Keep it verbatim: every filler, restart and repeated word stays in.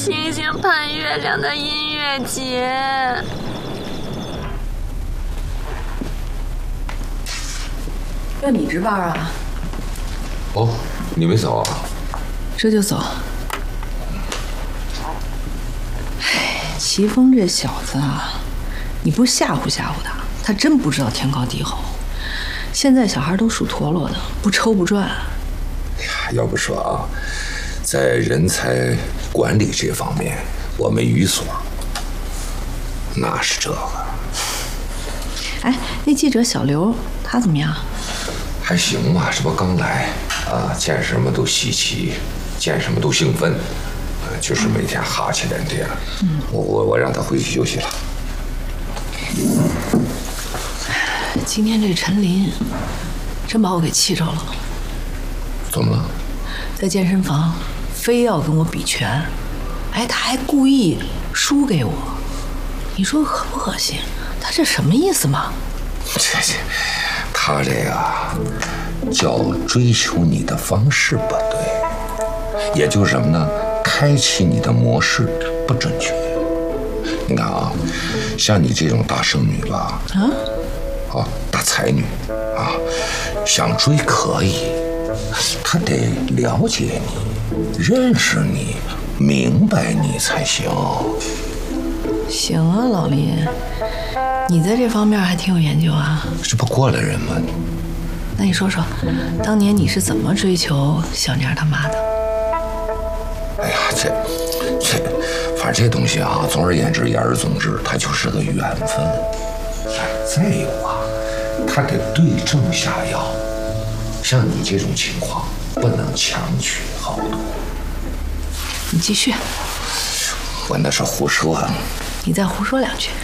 星星盼月亮的音乐节。 要你值班啊？ 哦，你没走啊？ 这就走。哎，齐峰这小子啊，你不吓唬吓唬他，他真不知道天高地厚。现在小孩都属陀螺的，不抽不转。 哎呀，要不说啊，在人才管理这方面，我们于所那是这个。 哎，那记者小刘他怎么样？ 还行吧，这不刚来啊，见什么都稀奇，见什么都兴奋，呃、就是每天哈气连天。嗯，我我我让他回去休息了。 今天这陈林真把我给气着了。 怎么了？ 在健身房非要跟我比拳，哎，他还故意输给我，你说恶不恶心？他这什么意思嘛？ 这这，他这个叫追求你的方式不对，也就是什么呢？开启你的模式不准确。你看啊，像你这种大剩女吧，啊，啊，大才女啊，想追可以，他得了解你，认识你，明白你才行。 行啊，老林，你在这方面还挺有研究啊。 这不过来人吗？ 那你说说，当年你是怎么追求小妮儿他妈的？ 哎呀，这这，反正这东西啊，总而言之，言而总之，它就是个缘分。哎，再有啊，他得对症下药。像你这种情况，不能强取豪夺。 你继续。 我那是胡说啊。 你再胡说两句。